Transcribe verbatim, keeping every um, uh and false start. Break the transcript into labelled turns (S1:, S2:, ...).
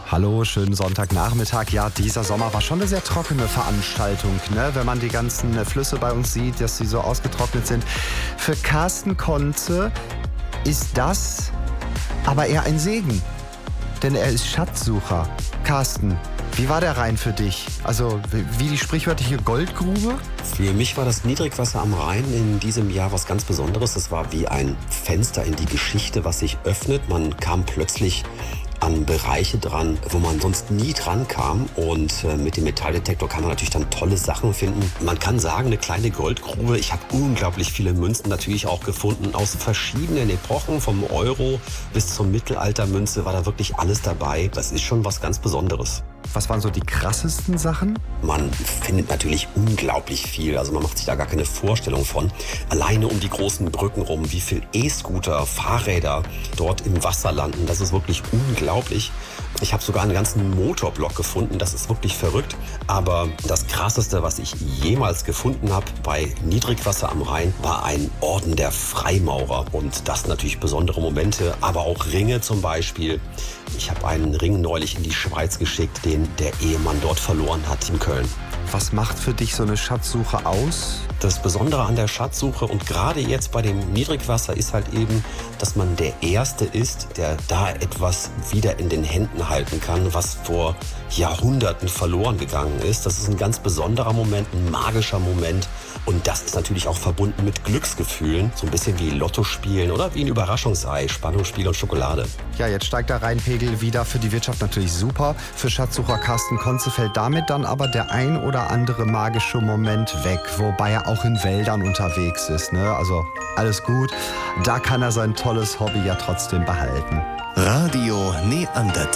S1: Hallo, schönen Sonntagnachmittag. Ja, dieser Sommer war schon eine sehr trockene Veranstaltung, ne? Wenn man die ganzen Flüsse bei uns sieht, dass sie so ausgetrocknet sind. Für Carsten Konze ist das aber eher ein Segen, denn er ist Schatzsucher. Carsten, wie war der Rhein für dich? Also wie die sprichwörtliche Goldgrube?
S2: Für mich war das Niedrigwasser am Rhein in diesem Jahr was ganz Besonderes. Es war wie ein Fenster in die Geschichte, was sich öffnet. Man kam plötzlich an Bereiche dran, wo man sonst nie dran kam. Und äh, mit dem Metalldetektor kann man natürlich dann tolle Sachen finden. Man kann sagen, eine kleine Goldgrube. Ich habe unglaublich viele Münzen natürlich auch gefunden aus verschiedenen Epochen. Vom Euro bis zur Mittelaltermünze war da wirklich alles dabei. Das ist schon was ganz Besonderes.
S1: Was waren so die krassesten Sachen?
S2: Man findet natürlich unglaublich viel. Also man macht sich da gar keine Vorstellung von. Alleine um die großen Brücken rum, wie viel E-Scooter, Fahrräder dort im Wasser landen. Das ist wirklich unglaublich. Ich habe sogar einen ganzen Motorblock gefunden. Das ist wirklich verrückt. Aber das Krasseste, was ich jemals gefunden habe bei Niedrigwasser am Rhein, war ein Orden der Freimaurer. Und das natürlich besondere Momente, aber auch Ringe zum Beispiel. Ich habe einen Ring neulich in die Schweiz geschickt, den der Ehemann dort verloren hat in Köln.
S1: Was macht für dich so eine Schatzsuche aus?
S2: Das Besondere an der Schatzsuche und gerade jetzt bei dem Niedrigwasser ist halt eben, dass man der Erste ist, der da etwas wieder in den Händen halten kann, was vor Jahrhunderten verloren gegangen ist. Das ist ein ganz besonderer Moment, ein magischer Moment. Und das ist natürlich auch verbunden mit Glücksgefühlen. So ein bisschen wie Lotto spielen oder wie ein Überraschungsei, Spannungsspiel und Schokolade.
S1: Ja, jetzt steigt der Rheinpegel wieder. Für die Wirtschaft natürlich super. Für Schatzsucher Carsten Konze fällt damit dann aber der ein oder andere magische Moment weg. Wobei er auch in Wäldern unterwegs ist, ne? Also alles gut. Da kann er sein tolles Hobby ja trotzdem behalten.
S3: Radio Neandertal.